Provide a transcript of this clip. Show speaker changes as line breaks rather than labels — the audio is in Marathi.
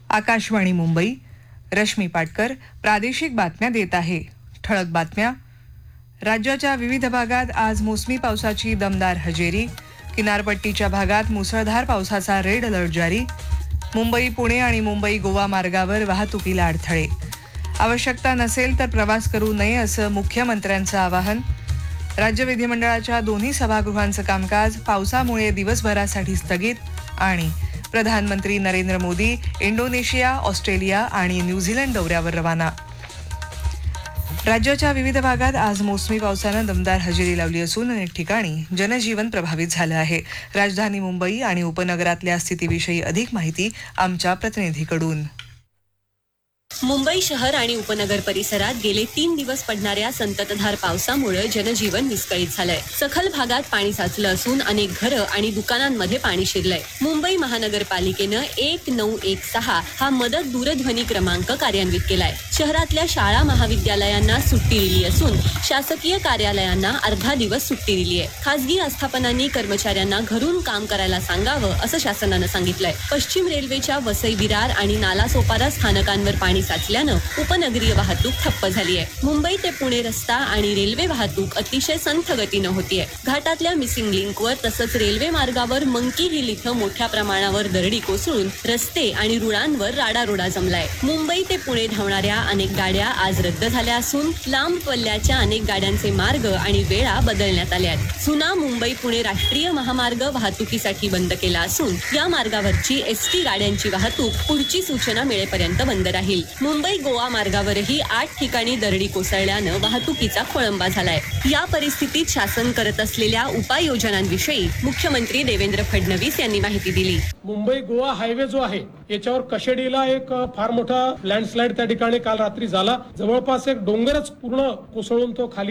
आकाशवाणी मुंबई. रश्मी पाटकर प्रादेशिक बातम्या देत आहे. ठळक बातम्या. राज्याच्या विविध भागात आज मोसमी पावसाची दमदार हजेरी. किनारपट्टीच्या भागात मुसळधार पावसाचा रेड अलर्ट जारी. मुंबई पुणे आणि मुंबई गोवा मार्गावर वाहतुकीला अडथळे. आवश्यकता नसेल तर प्रवास करू नये असं मुख्यमंत्र्यांचं आवाहन. राज्य विधिमंडळाच्या दोन्ही सभागृहांचं कामकाज पावसामुळे दिवसभरासाठी स्थगित. आणि प्रधानमंत्री नरेंद्र मोदी इंडोनेशिया, ऑस्ट्रेलिया आणि न्यूझीलंड दौऱ्यावर रवाना. राज्याच्या विविध भागात आज मोसमी पावसानं दमदार हजेरी लावली असून अनेक ठिकाणी जनजीवन प्रभावित झालं आहे. राजधानी मुंबई आणि उपनगरातल्या स्थितीविषयी अधिक माहिती आमच्या प्रतिनिधीकडून.
मुंबई शहर आणि उपनगर परिसरात गेले 3 दिवस पडणाऱ्या संततधार पावसामुळे जनजीवन विस्कळीत झालंय. सखल भागात पाणी साचलं असून अनेक घरं आणि दुकानांमध्ये पाणी शिरलंय. मुंबई महानगरपालिकेनं 1916 हा मदत दूरध्वनी क्रमांक कार्यान्वित केलाय. शहरातल्या शाळा महाविद्यालयांना सुट्टी दिली असून शासकीय कार्यालयांना अर्धा दिवस सुट्टी दिली आहे. खासगी आस्थापनांनी कर्मचाऱ्यांना घरून काम करायला सांगावं असं शासनानं सांगितलंय. पश्चिम रेल्वेच्या वसई विरार आणि नालासोपारा स्थानकांवर पाणी साचल्यानं उपनगरीय वाहतूक ठप्प झाली आहे. मुंबई ते पुणे रस्ता आणि रेल्वे वाहतूक अतिशय संथ गतीनं होतीये. घाटातल्या मिसिंग लिंकवर तसंच रेल्वे मार्गावर मंकी हिल इथं मोठ्या प्रमाणावर दरडी कोसळून रस्ते आणि रुळांवर राडारोडा जमलाय. मुंबई ते पुणे धावणाऱ्या अनेक गाड्या आज रद्द झाल्या असून लांब पल्ल्याच्या अनेक गाड्यांचे मार्ग आणि वेळा बदलण्यात आल्या आहेत. जुना मुंबई पुणे राष्ट्रीय महामार्ग वाहतुकीसाठी बंद केला असून या मार्गावरची एसटी गाड्यांची वाहतूक पुढची सूचना मिळेपर्यंत बंद राहील. मुंबई गोवा मार्गावरही 8 ठिकाणी दरडी कोसळल्यानं वाहतुकीचा खोळंबा झालाय. या परिस्थितीत शासन करत असलेल्या उपाययोजनांविषयी मुख्यमंत्री देवेंद्र फडणवीस यांनी माहिती दिली.
मुंबई गोवा हायवे जो आहे याच्यावर कशेडीला एक फार मोठा लँडस्लाइड त्या ठिकाणी काल रात्री झाला. जवळपास एक डोंगरच पूर्ण कोसळून तो खाली